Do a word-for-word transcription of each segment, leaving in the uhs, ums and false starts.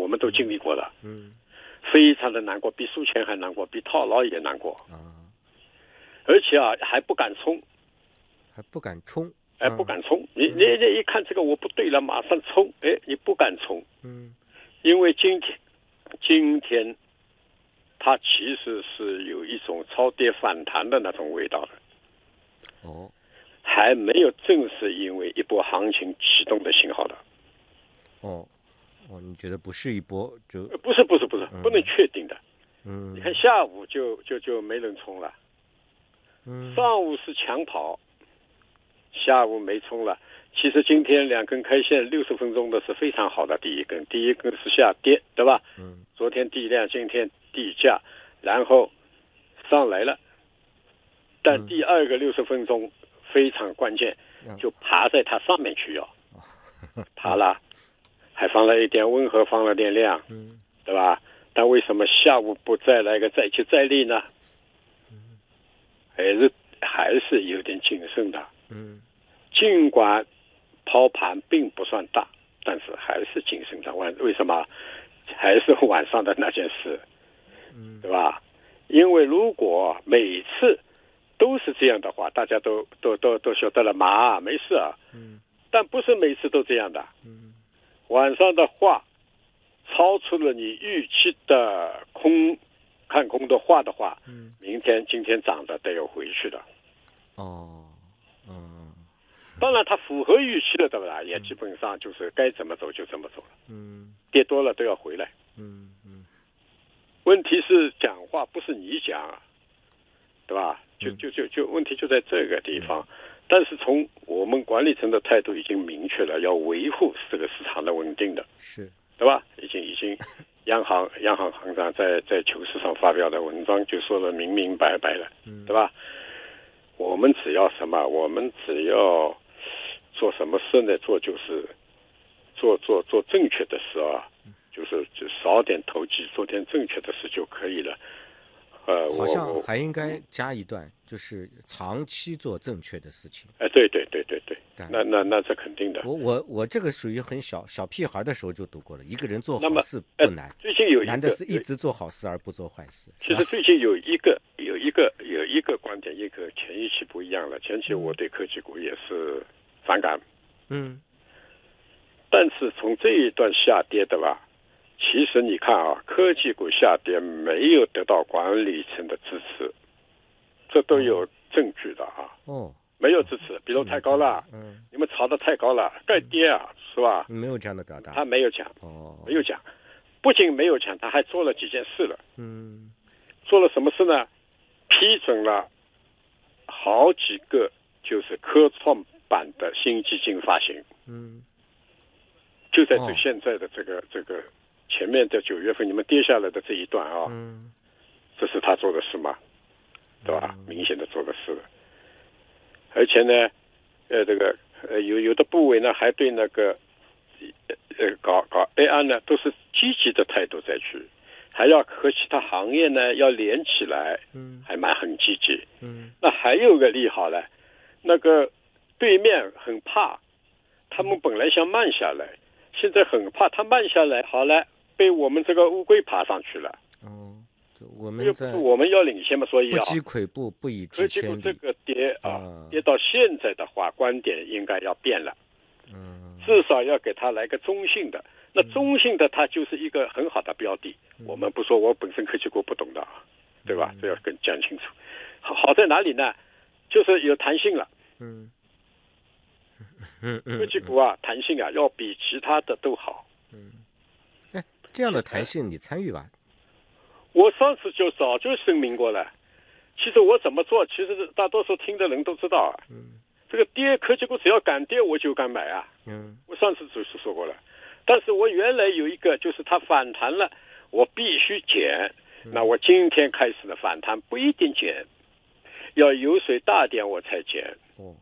我们都经历过了， 嗯， 非常的难过，比输钱还难过，比套牢也难过啊， 而且啊还不敢冲， 还不敢冲， 哎，不敢冲，你你你一看这个我不对了，马上冲，哎，你不敢冲， 嗯， 因为今天今天它其实是有一种超跌反弹的那种味道的， 哦， 还没有正式因为一波行情启动的信号的。 哦，哦，你觉得不是一波就不是不是不是， 嗯不能确定的。 嗯， 你看下午就就就没人冲了， 嗯， 上午是强跑，下午没冲了。其实今天两根开线六十分钟的是非常好的，第一根，第一根是下跌，对吧？ 嗯， 昨天地量，今天地价，然后上来了，但第二个六十分钟非常关键，就爬在它上面去要，爬了，还放了一点温和，放了点量， 嗯， 对吧？但为什么下午不再来个再接再厉呢？还是还是有点谨慎的。 嗯， 尽管抛盘并不算大，但是还是谨慎的。晚为什么？还是晚上的那件事， 嗯， 对吧？因为如果每次都是这样的话，大家都都都都晓得了嘛，没事啊。 嗯， 但不是每次都这样的。 嗯， 晚上的话，超出了你预期的空，看空的话的话， 嗯， 明天今天涨的都要回去的。 哦，嗯， 当然它符合预期了，对吧？也基本上就是该怎么走就怎么走了。 嗯， 跌多了都要回来。 嗯，嗯， 问题是讲话不是你讲，对吧？就就就就问题就在这个地方。但是从我们管理层的态度已经明确了，要维护这个市场的稳定的， 是， 对吧？已经已经，央行央行行长在在求是上发表的文章就说的明明白白了，对吧？我们只要什么？我们只要做什么事呢？做就是做做做正确的事啊，就是就少点投机，做点正确的事就可以了。呃， 好像我还应该加一段，就是长期做正确的事情。 哎，对对对对对，那那那是肯定的。 我我我这个属于很小小屁孩的时候就读过了。一个人做那么好事不难， 最近有一个难的是一直做好事而不做坏事。 其实最近有一个有一个有一个观点，一个前一期不一样了。前期我对科技股也是反感， 嗯， 但是从这一段下跌的吧，其实你看啊，科技股下跌没有得到管理层的支持，这都有证据的啊。 哦， 没有支持，比如太高了， 嗯， 你们炒得太高了，该跌啊，是吧？ 没有这样的表达。 他没有讲， 哦， 没有讲，不仅没有讲，他还做了几件事了。 嗯， 做了什么事呢？批准了好几个就是科创板的新基金发行。 嗯， 就在这现在的这个、哦、这个前面的九月份你们跌下来的这一段啊， 嗯， 这是他做的事吗？对吧？明显的做的事。而且呢，呃，这个呃有有的部委呢还对那个呃搞搞 A I 呢都是积极的态度再去，还要和其他行业呢要连起来， 嗯， 还蛮很积极。 嗯， 那还有个利好呢，那个对面很怕，他们本来想慢下来，现在很怕他慢下来，好了，被我们这个乌龟爬上去了。 哦，我们在我们要领先嘛，所以不积跬步，不以至千里。 科技股这个跌啊，啊，跌到现在的话，观点应该要变了。 嗯， 至少要给它来个中性的。那中性的，它就是一个很好的标的。嗯、我们不说，我本身科技股不懂的，对吧？这要跟讲清楚。好在哪里呢？就是有弹性了。 嗯。嗯嗯， 科技股啊，弹性啊，要比其他的都好。 嗯，哎，这样的弹性你参与吧？ 我上次就早就声明过了。其实我怎么做，其实大多数听的人都知道啊。 嗯， 这个跌科技股只要敢跌，我就敢买啊。 嗯， 我上次就是说过了。但是我原来有一个，就是它反弹了，我必须减。 嗯、 那我今天开始的反弹不一定减，要油水大点我才减。 哦。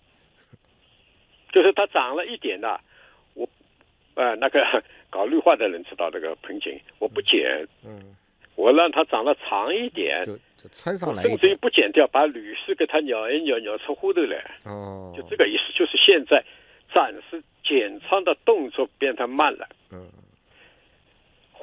就是它涨了一点的，我，呃，那个搞绿化的人知道这个盆景，我不减， 嗯， 我让它涨了长一点， 就就穿上来， 甚至于不减掉，把铝丝给它咬一咬，咬出糊头来。 哦， 就这个意思，就是现在暂时减仓的动作变得慢了。 嗯，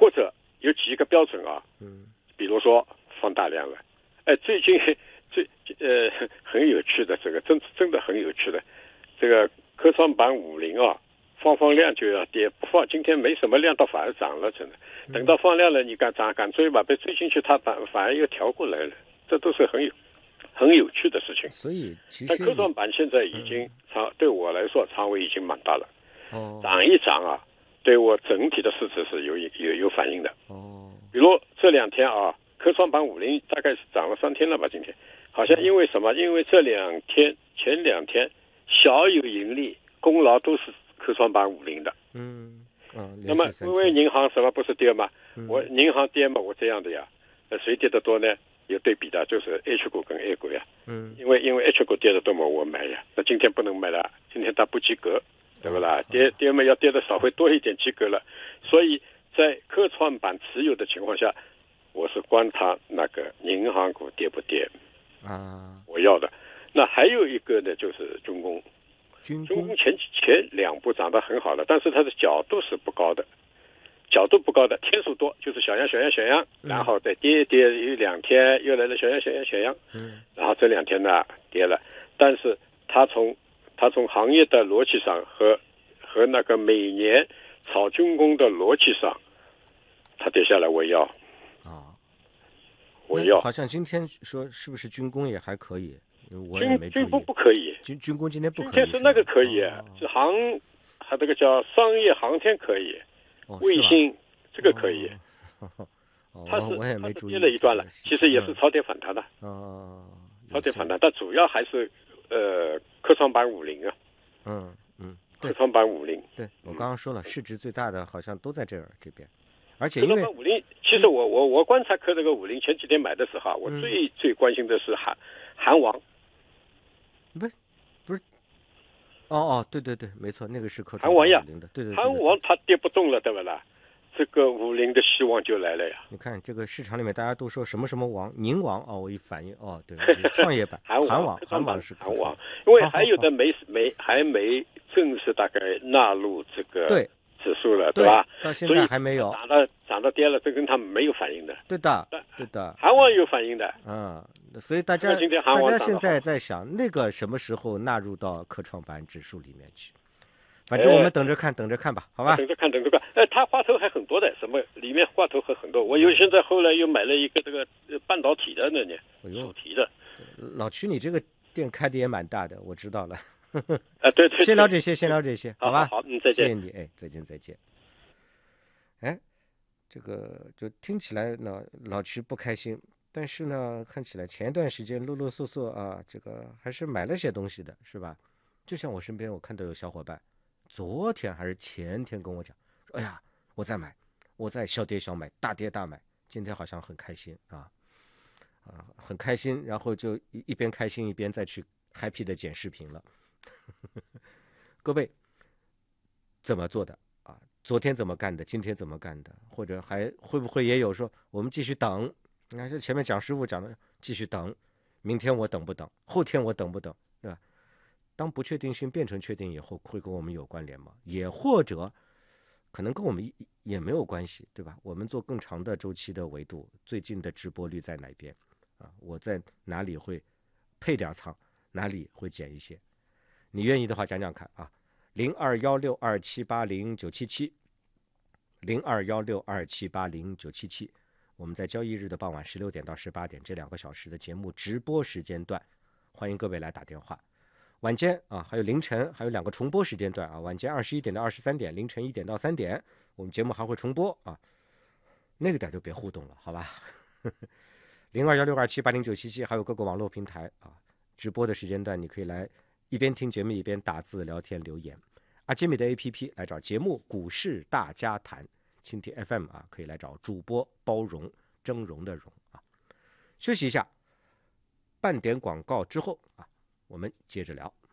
或者有几个标准啊， 嗯， 比如说放大量了，哎，最近最呃很有趣的这个真真的很有趣的这个科创板五零啊，放放量就要跌，不放今天没什么量，倒反而涨了，真的。等到放量了，你敢涨敢追吧？被追进去，它反反而又调过来了，这都是很有很有趣的事情。 所以其实但科创板现在已经仓、嗯、对我来说仓位已经蛮大了， 哦， 涨一涨啊，对我整体的市值是有有有反应的。 哦， 比如这两天啊，科创板五零大概是涨了三天了吧？今天好像因为什么？因为这两天前两天小有盈利，功劳都是科创板五零的。 嗯，哦、 那么因为银行什么不是跌吗？ 嗯、 我银行跌嘛，我这样的呀，那谁跌得多呢？有对比的，就是 H 股跟 A 股呀。 嗯， 因为因为 H 股跌得多嘛，我买呀。那今天不能买了，今天它不及格，对不啦？跌跌嘛要跌的稍微多一点及格了。所以在科创板持有的情况下，我是观它那个银行股跌不跌啊， 我要的。那还有一个呢，就是军工。 军工前前两步涨得很好了，但是它的角度是不高的，角度不高的天数多，就是小阳小阳小阳，然后再跌跌一两天，又来了小阳小阳小阳， 嗯， 然后这两天呢跌了，但是它从它从行业的逻辑上和和那个每年炒军工的逻辑上，它跌下来我要啊， 我要， 好像今天说是不是军工也还可以？我也没注意。 军工不可以， 军军工今天不可以。 今天是那个可以， 哦、 是航，它这个叫商业航天可以， 哦、 卫星这个可以。 哦哦、 它是我也没注意。 跌了一段了，其实也是超跌反弹的。 哦， 超跌反弹，但主要还是呃科创板五零啊。 嗯嗯， 科创板五零。 对，我刚刚说了，嗯、市值最大的好像都在这儿这边。而且科创板五零，其实我我我观察科这个五零，前几天买的时候，我最、嗯、最关心的是韩韩王。 不是，不是，哦哦，对对对，没错，那个是科创板五零的，对对对， 韩王它跌不动了，对不啦？这个五零的希望就来了呀！ 你看这个市场里面大家都说什么什么王，宁王哦，我一反应哦，对，创业板韩王，韩王是韩王，因为还有的没没还没正式大概纳入这个对指数了， 对吧？ 到现在还没有涨了涨了跌了，这跟他们没有反应的。 对的，对的， 韩王有反应的。 嗯，所以大家大家现在在想那个什么时候纳入到科创板指数里面去？反正我们等着看，等着看吧，好吧？ 等着看，等着看。哎，它话头还很多的，什么里面话头还很多。我又现在后来又买了一个这个半导体的呢，手提的。 老曲，你这个店开的也蛮大的，我知道了。 啊，对对。 先聊这些，先聊这些，好吧？ 好，嗯，再见。 谢谢你，哎，再见，再见。哎，这个就听起来呢，老曲不开心，但是呢，看起来前一段时间啰啰嗦嗦啊，这个还是买了些东西的，是吧？就像我身边，我看到有小伙伴。昨天还是前天跟我讲说，哎呀，我在买，我在小跌小买，大跌大买，今天好像很开心啊，啊，很开心，然后就一一边开心一边再去 happy 的剪视频了。各位怎么做的啊？昨天怎么干的？今天怎么干的？或者还会不会也有说我们继续等？你看这前面蒋师傅讲的，继续等，明天我等不等？后天我等不等？对吧？当不确定性变成确定以后，会跟我们有关联吗？也或者可能跟我们也没有关系，对吧？我们做更长的周期的维度，最近的直播率在哪边啊？我在哪里会配点仓，哪里会减一些？你愿意的话讲讲看啊。零二幺六二七八零九七七，零二幺六二七八零九七七，我们在交易日的傍晚十六点到十八点这两个小时的节目直播时间段，欢迎各位来打电话。晚间啊，还有凌晨，还有两个重播时间段啊。晚间二十一点到二十三点，凌晨一点到三点，我们节目还会重播啊。那个点就别互动了，好吧？零二幺六二七八零九七七，还有各个网络平台啊，直播的时间段你可以来一边听节目一边打字聊天留言。阿基米的 A P P 来找节目《股市大家谈》，蜻蜓 F M 啊，可以来找主播包容峥嵘的嵘啊。休息一下，半点广告之后啊。我们接着聊。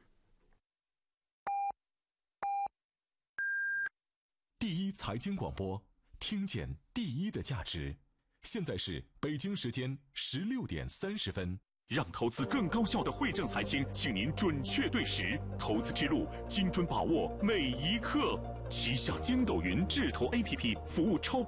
第一财经广播，听见第一的价值。现在是北京时间十六点三十分。让投资更高效的汇正财经，请您准确对时，投资之路精准把握每一刻。旗下筋斗云智投 A P P 服务超。